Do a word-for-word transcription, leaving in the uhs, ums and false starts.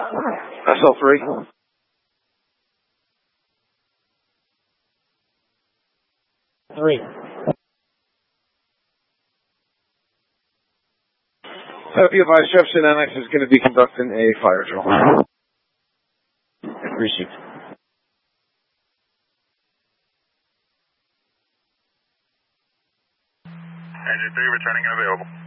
S L three. Three. Have you advised Jefferson Annex is going to be conducting a fire drill. Received. Engine three returning and available.